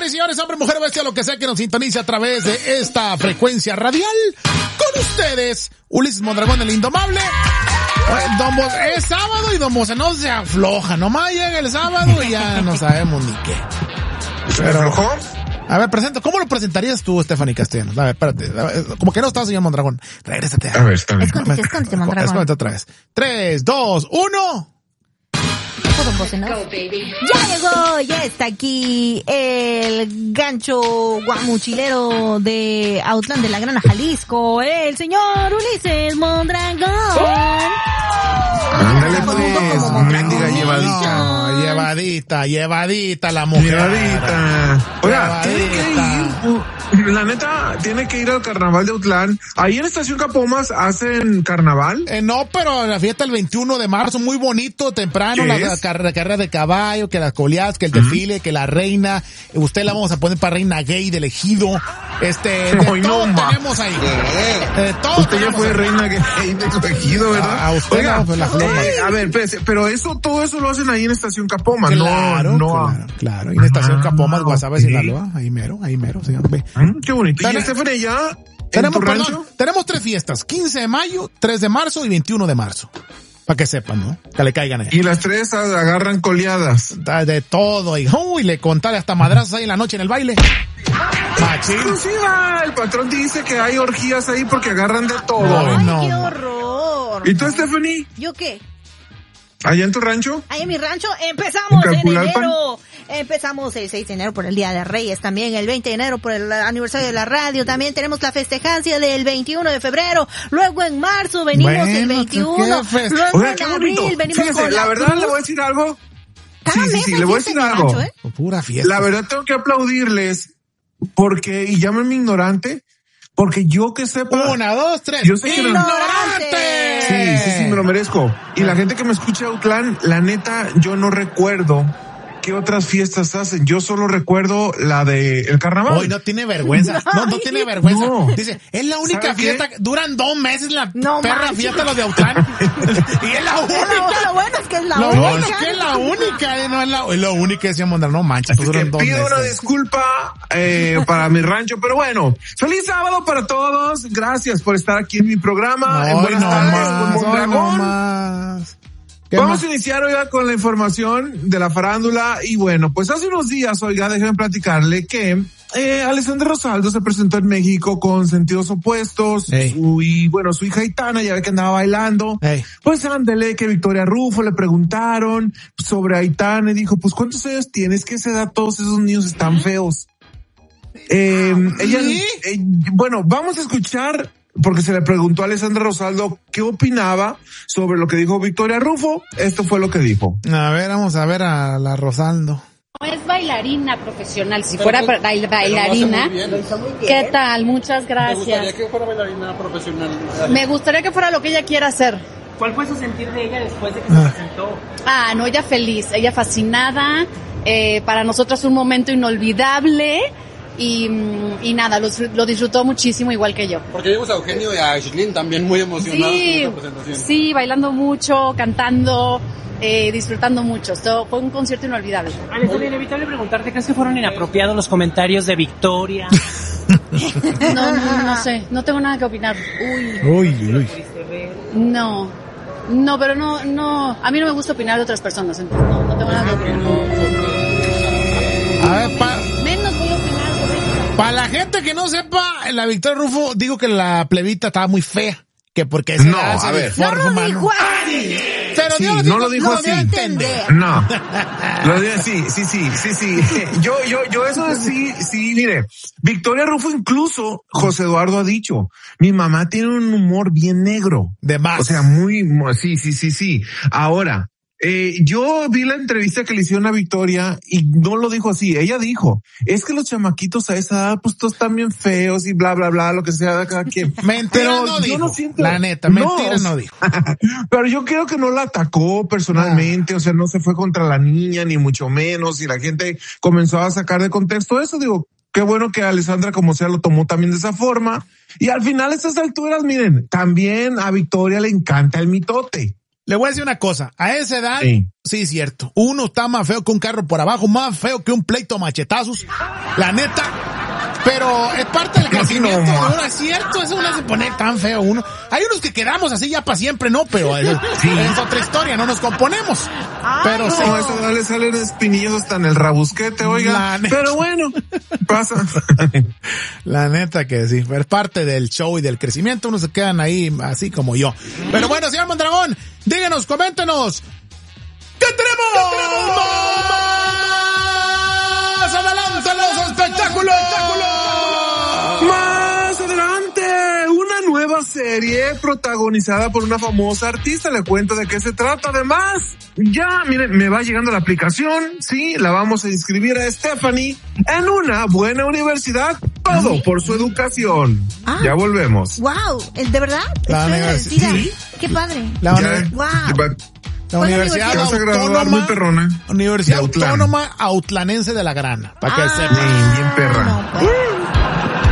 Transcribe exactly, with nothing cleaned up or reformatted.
y señores, hombre, mujer, bestia, lo que sea que nos sintonice a través de esta frecuencia radial. Con ustedes, Ulises Mondragón, el Indomable. Don Bo- es sábado y Don Bose no se afloja. Nomás llega el sábado y ya no sabemos ni qué. ¿Pero aflojó? A ver, presenta, ¿cómo lo presentarías tú, Stephanie Castellanos? A ver, espérate. A ver, como que no estás, señor Mondragón. Regrésate. A ver, está bien. Escóndete, escóndete, Mondragón. Escóndete otra vez. Tres, dos, uno. Don Bose, ¿no? Ya llegó, ya está aquí el gancho guamuchilero de Autlán de la Grana, Jalisco, el señor Ulises Mondragón. Ándale pues, mendiga llevadita. No, llevadita, llevadita la mujer. Llevadita. Oiga, tiene que Llevadita. ir, uh, la neta, tiene que ir al carnaval de Autlán. Ahí en Estación Capomas hacen carnaval. Eh, no, pero la fiesta el veintiuno de marzo, muy bonito, temprano, ¿Qué la, es? la carrera, carrera de caballo, que las coleadas, que el desfile, que la reina, usted la vamos a poner para reina gay del ejido, este, de Ay, todo no, ma. tenemos ahí. De todo Usted ya tenemos fue ahí. reina gay de su ejido, ¿verdad? A usted Oiga, no, pues, la flor, eh, a ver, espérese, pero eso, todo eso lo hacen ahí en Estación Capomas, Claro, no, no. claro, claro. Y en Estación Ah, Capomas, Guasave, ok. Sinaloa, ahí mero, ahí mero, señor. Ve. Mm, qué bonito. Pero- ¿Y Stephanie ya en Tenemos, tu perdón, rancho? tenemos tres fiestas, quince de mayo, tres de marzo y veintiuno de marzo. Para que sepan, ¿no? Que le caigan ahí. Y las tres agarran coleadas. De todo, y uy, le contaré hasta madrazos ahí en la noche en el baile. Machín. Exclusiva, el patrón dice que hay orgías ahí porque agarran de todo. Ay, Ay, no. qué horror. ¿Y tú, Stephanie? ¿Yo qué? ¿Allá en tu rancho? Ahí en mi rancho empezamos ¿En en Calpulalpan? enero. Empezamos el seis de enero por el Día de Reyes también, el veinte de enero por el aniversario de la radio, también tenemos la festejancia del veintiuno de febrero, luego en marzo venimos Bueno, el veintiuno, ¿qué fest- luego Oiga, en qué abril bonito. venimos Fíjese, con la la verdad cruz. le voy a decir algo. Cada Sí, sí, mes sí, hay le voy a fiesta decir en mi algo. rancho, ¿eh? Pura fiesta. La verdad tengo que aplaudirles porque, y llámenme ignorante, porque yo que sepa... Una, dos, tres. Yo sé que no- ¡Ignorante! Sí, sí, sí, me lo merezco. Y la gente que me escucha Autlán, la neta, yo no recuerdo qué otras fiestas hacen. Yo solo recuerdo la de el carnaval. Hoy no tiene vergüenza. No, no tiene vergüenza. No. Dice, es la única ¿Sabe qué? fiesta. que Duran dos meses la No perra manches. fiesta los de Autlán. y es la Es lo, única. lo bueno es que es la Lo única. bueno es que es la única. eh, No es la, es lo única que decía Mondar. No manches, pues Así que duran dos pido una meses. disculpa eh, para mi rancho, pero bueno, feliz sábado para todos. Gracias por estar aquí en mi programa. En Hoy Buenas no tardes más, con hoy no Mondragón. más. ¿Qué Vamos más? a iniciar, oiga, con la información de la farándula. Y bueno, pues hace unos días, oiga, déjenme platicarle que eh, Alessandra Rosaldo se presentó en México con Sentidos Opuestos. Ey. Su- y bueno, su hija Aitana, ya ve que andaba bailando. Ey. Pues ándele, que Victoria Rufo le preguntaron sobre Aitana y dijo, pues ¿cuántos años tienes? ¿Qué se da? Todos esos niños están feos. Eh, ella, ¿Sí? eh, bueno, vamos a escuchar, porque se le preguntó a Alessandra Rosaldo qué opinaba sobre lo que dijo Victoria Rufo. Esto fue lo que dijo. A ver, vamos a ver a la Rosaldo. No es bailarina profesional. Si fuera ba- bail- bailarina, ¿qué tal? Muchas Me gustaría gracias. que fuera bailarina profesional. Me gustaría que fuera lo que ella quiera hacer. ¿Cuál fue su sentir de ella después de que se Ah. presentó? Ah, no, ella feliz, ella fascinada. Eh, para nosotros un momento inolvidable. Y, mm, y nada, lo, lo disfrutó muchísimo igual que yo. Porque vimos a Eugenio y a Aislinn también muy emocionados Sí, con esta presentación. sí, bailando mucho, cantando, eh, disfrutando mucho. Esto fue un concierto inolvidable. Alex, es inevitable preguntarte, ¿crees que fueron inapropiados los comentarios de Victoria? No, no, no sé, no tengo nada que opinar. Uy, Uy, uy. no, no, pero no, no, a mí no me gusta opinar de otras personas, entonces no, no tengo nada que opinar. A ver, pa, Menos voy a opinar sobre eso. para la gente que no sepa, la Victoria Rufo digo que la plebita estaba muy fea. Que porque esa No, edad a se ver. No deforma, lo dijo así. Pero Sí, dio- no lo dijo dio así. a entender. No. Lo dije, sí, sí, sí, sí, sí. Yo, yo, yo eso sí, sí, mire. Victoria Rufo incluso, José Eduardo ha dicho, mi mamá tiene un humor bien negro. De más. O sea, muy, muy- sí, sí, sí, sí. Ahora, eh, yo vi la entrevista que le hicieron a Victoria y no lo dijo así. Ella dijo, es que los chamaquitos a esa edad, pues todos están bien feos y bla, bla, bla, lo que sea de cada quien. Mentira Pero no yo dijo. no siento- La neta, No, mentira o sea, no dijo. Pero yo creo que no la atacó personalmente, o sea, no se fue contra la niña, ni mucho menos, y la gente comenzó a sacar de contexto eso. Digo, qué bueno que Alessandra, como sea, lo tomó también de esa forma. Y al final, a estas alturas, miren, también a Victoria le encanta el mitote. Le voy a decir una cosa, a esa edad, Sí. sí, cierto, uno está más feo que un carro por abajo, más feo que un pleito a machetazos, la neta, pero es parte del crecimiento de uno, es cierto, eso no se pone tan feo uno. Hay unos que quedamos así ya para siempre, ¿no? Pero es, Sí. es otra historia, no nos componemos. Pero sí. No, a esa edad le salen espinillos hasta en el rabusquete, oiga. La neta. Pero bueno, pasa. La neta que sí, es parte del show y del crecimiento, unos se quedan ahí así como yo. Pero bueno, señor Mondragón, díganos, coméntenos, ¿qué tenemos? Más adelante en los espectáculos. Más adelante, una nueva serie protagonizada por una famosa artista. Le cuento de qué se trata. Además, ya, miren, me va llegando la aplicación. Sí, la vamos a inscribir a Stephanie en una buena universidad. Todo por su educación. Ah. Ya volvemos. Wow, ¿de verdad? La Estoy universidad. agradecida. Sí. Qué padre. La, Ya, uni- Wow. va- la ¿Cuál Universidad te vas a graduar muy Autónoma, perrona. Universidad de Autlán. Autónoma Autlanense de la Grana, para que Ah, sepan. Sí, bien perra. no,